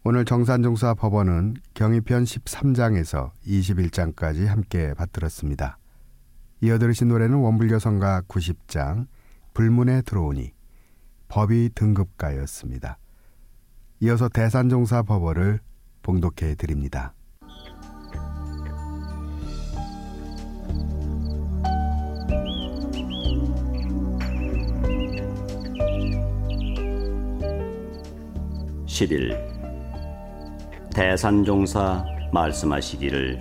오늘 정산종사 법원은 경위편 13장에서 21장까지 함께 받들었습니다. 이어 들으신 노래는 원불교성가 90장 불문에 들어오니 법이 등급가였습니다. 이어서 대산종사 법어를 봉독해 드립니다. 대산종사 말씀하시기를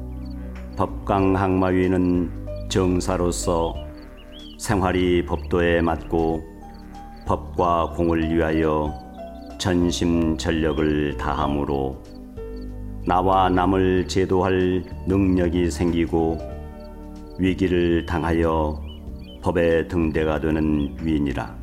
법강학마위는 정사로서 생활이 법도에 맞고 법과 공을 위하여 전심전력을 다함으로 나와 남을 제도할 능력이 생기고 위기를 당하여 법의 등대가 되는 위인이라.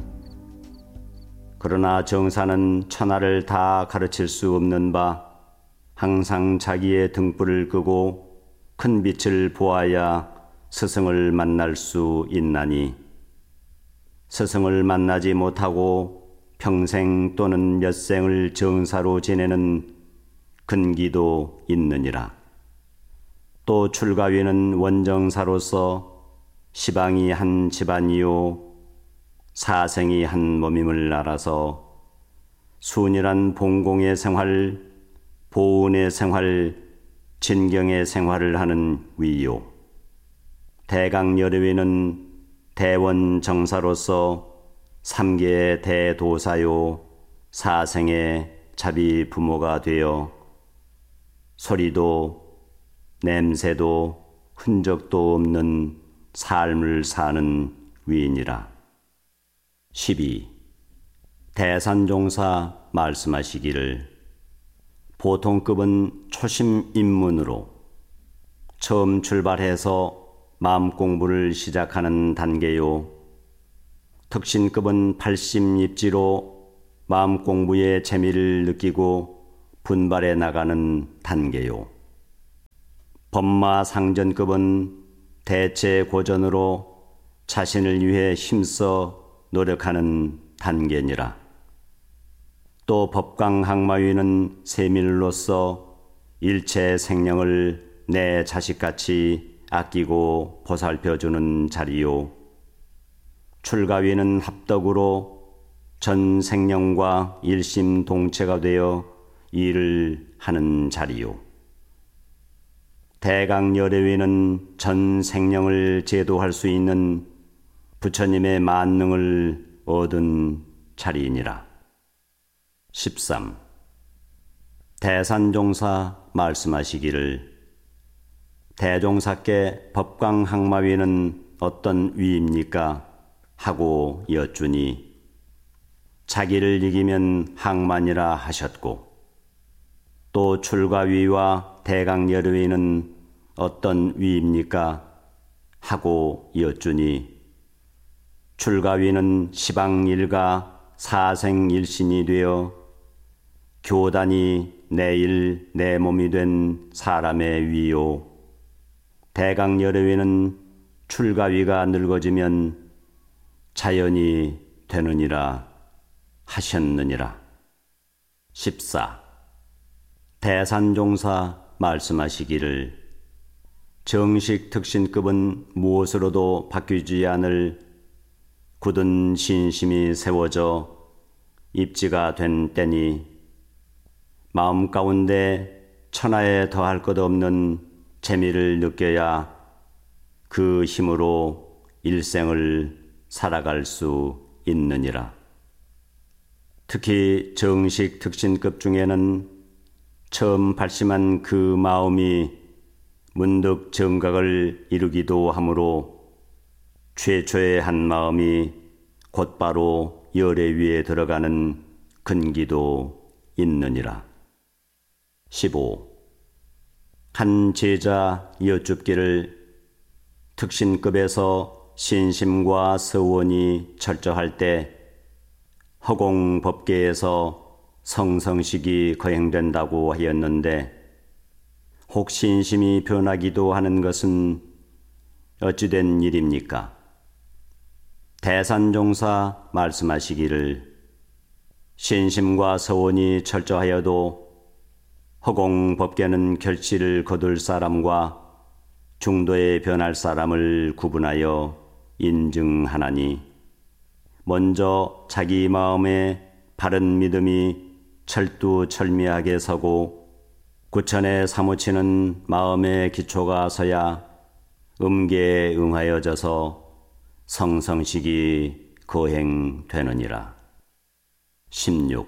그러나 정사는 천하를 다 가르칠 수 없는 바 항상 자기의 등불을 끄고 큰 빛을 보아야 스승을 만날 수 있나니 스승을 만나지 못하고 평생 또는 몇 생을 정사로 지내는 근기도 있느니라. 또 출가위는 원정사로서 시방이 한 집안이요 사생이 한 몸임을 알아서 순일한 봉공의 생활, 보은의 생활, 진경의 생활을 하는 위요. 대강여류위는 대원정사로서 삼계의 대도사요 사생의 자비 부모가 되어 소리도 냄새도 흔적도 없는 삶을 사는 위인이라. 대산종사 말씀하시기를 보통급은 초심 입문으로 처음 출발해서 마음 공부를 시작하는 단계요. 특신급은 80입지로 마음 공부의 재미를 느끼고 분발해 나가는 단계요. 법마상전급은 대체 고전으로 자신을 위해 힘써 노력하는 단계니라. 또 법강학마위는 세밀로서 일체 생명을 내 자식같이 아끼고 보살펴주는 자리요. 출가위는 합덕으로 전 생명과 일심동체가 되어 일을 하는 자리요. 대강여례위는 전 생명을 제도할 수 있는 부처님의 만능을 얻은 자리이니라. 대산종사 말씀하시기를 대종사께 법강학마위는 어떤 위입니까? 하고 여쭈니 자기를 이기면 항만이라 하셨고 또 출가위와 대강여류위는 어떤 위입니까? 하고 여쭈니 출가위는 시방일가 사생일신이 되어 교단이 내일 내 몸이 된 사람의 위요. 대강여류위는 출가위가 늙어지면 자연이 되느니라 하셨느니라. 대산종사 말씀하시기를 정식 특신급은 무엇으로도 바뀌지 않을 굳은 신심이 세워져 입지가 된 때니 마음 가운데 천하에 더할 것 없는 재미를 느껴야 그 힘으로 일생을 살아갈 수 있느니라. 특히 정식 특신급 중에는 처음 발심한 그 마음이 문득 정각을 이루기도 하므로 최초의 한 마음이 곧바로 열애 위에 들어가는 근기도 있느니라. 한 제자 여쭙기를 특신급에서 신심과 서원이 철저할 때 허공법계에서 성성식이 거행된다고 하였는데 혹 신심이 변하기도 하는 것은 어찌된 일입니까? 대산종사 말씀하시기를 신심과 서원이 철저하여도 허공법계는 결실을 거둘 사람과 중도에 변할 사람을 구분하여 인증하나니 먼저 자기 마음에 바른 믿음이 철두철미하게 서고 구천에 사무치는 마음의 기초가 서야 음계에 응하여져서 성성식이 거행되느니라. 16.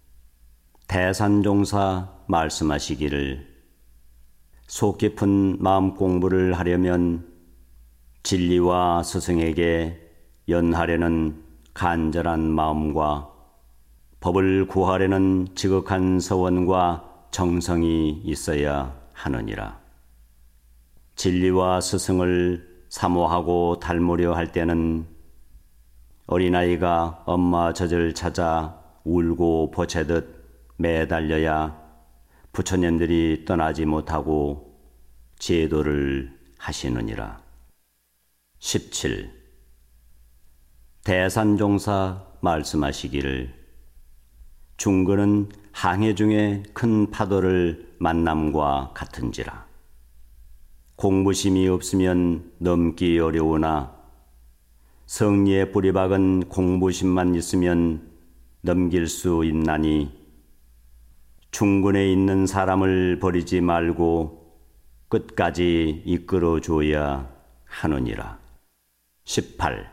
대산종사 말씀하시기를 속 깊은 마음 공부를 하려면 진리와 스승에게 연하려는 간절한 마음과 법을 구하려는 지극한 서원과 정성이 있어야 하느니라. 진리와 스승을 사모하고 닮으려 할 때는 어린아이가 엄마 젖을 찾아 울고 보채듯 매달려야 부처님들이 떠나지 못하고 제도를 하시느니라. 17. 대산종사 말씀하시기를 중근은 항해 중에 큰 파도를 만남과 같은지라. 공부심이 없으면 넘기 어려우나 성리에 뿌리 박은 공부심만 있으면 넘길 수 있나니 중근에 있는 사람을 버리지 말고 끝까지 이끌어 줘야 하느니라. 18.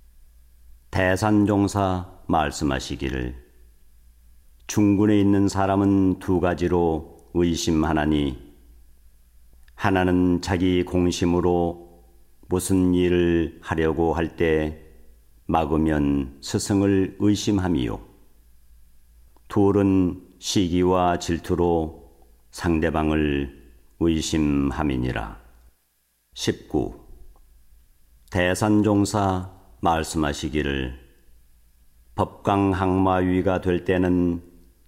대산종사 말씀하시기를 중근에 있는 사람은 두 가지로 의심하나니 하나는 자기 공심으로 무슨 일을 하려고 할 때 막으면 스승을 의심함이요 둘은 시기와 질투로 상대방을 의심함이니라. 19. 대산종사 말씀하시기를 법강항마위가 될 때는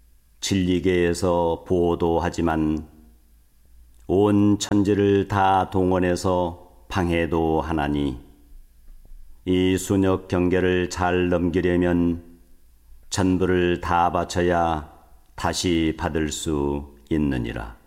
진리계에서 보도하지만 온 천지를 다 동원해서 방해도 하나니 이 순역 경계를 잘 넘기려면 전부를 다 바쳐야 다시 받을 수 있느니라.